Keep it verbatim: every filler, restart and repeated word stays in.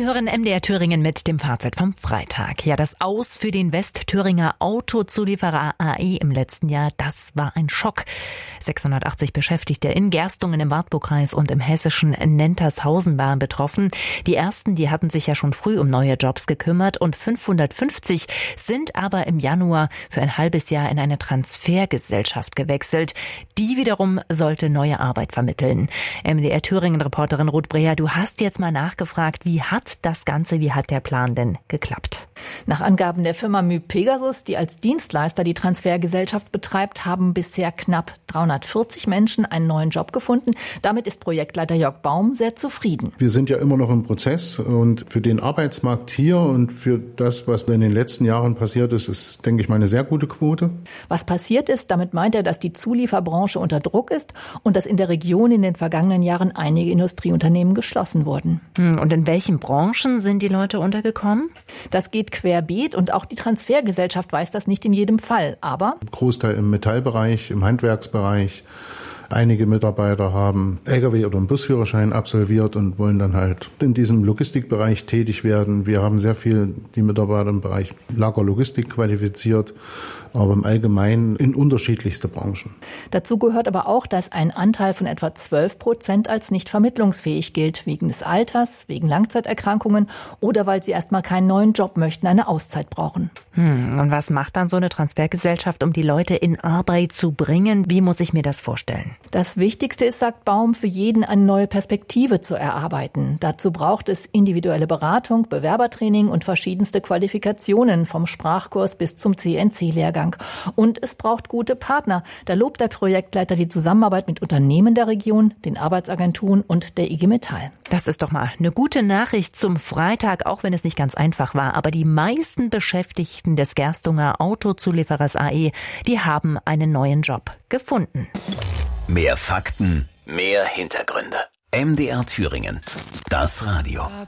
Sie hören M D R Thüringen mit dem Fazit vom Freitag. Ja, das Aus für den Westthüringer Autozulieferer A E im letzten Jahr, das war ein Schock. sechshundertachtzig Beschäftigte in Gerstungen im Wartburgkreis und im hessischen Nentershausen waren betroffen. Die ersten, die hatten sich ja schon früh um neue Jobs gekümmert und fünfhundertfünfzig sind aber im Januar für ein halbes Jahr in eine Transfergesellschaft gewechselt. Die wiederum sollte neue Arbeit vermitteln. M D R Thüringen-Reporterin Ruth Breher, du hast jetzt mal nachgefragt, wie hat das Ganze, wie hat der Plan denn geklappt? Nach Angaben der Firma myPegasus, die als Dienstleister die Transfergesellschaft betreibt, haben bisher knapp dreihundertvierzig Menschen einen neuen Job gefunden. Damit ist Projektleiter Jörg Baum sehr zufrieden. Wir sind ja immer noch im Prozess und für den Arbeitsmarkt hier und für das, was in den letzten Jahren passiert ist, ist, denke ich mal, eine sehr gute Quote. Was passiert ist, damit meint er, dass die Zulieferbranche unter Druck ist und dass in der Region in den vergangenen Jahren einige Industrieunternehmen geschlossen wurden. Und in welchen Branchen sind die Leute untergekommen? Das geht querbeet und auch die Transfergesellschaft weiß das nicht in jedem Fall. Aber Großteil im Metallbereich, im Handwerksbereich. Einige Mitarbeiter haben L K W- oder einen Busführerschein absolviert und wollen dann halt in diesem Logistikbereich tätig werden. Wir haben sehr viel die Mitarbeiter im Bereich Lagerlogistik qualifiziert, aber im Allgemeinen in unterschiedlichste Branchen. Dazu gehört aber auch, dass ein Anteil von etwa zwölf Prozent als nicht vermittlungsfähig gilt, wegen des Alters, wegen Langzeiterkrankungen oder weil sie erstmal keinen neuen Job möchten, eine Auszeit brauchen. Hm, und was macht dann so eine Transfergesellschaft, um die Leute in Arbeit zu bringen? Wie muss ich mir das vorstellen? Das Wichtigste ist, sagt Baum, für jeden eine neue Perspektive zu erarbeiten. Dazu braucht es individuelle Beratung, Bewerbertraining und verschiedenste Qualifikationen vom Sprachkurs bis zum C N C-Lehrgang. Und es braucht gute Partner. Da lobt der Projektleiter die Zusammenarbeit mit Unternehmen der Region, den Arbeitsagenturen und der I G Metall. Das ist doch mal eine gute Nachricht zum Freitag, auch wenn es nicht ganz einfach war. Aber die meisten Beschäftigten des Gerstunger Autozulieferers A E, die haben einen neuen Job gefunden. Mehr Fakten, mehr Hintergründe. M D R Thüringen. Das Radio.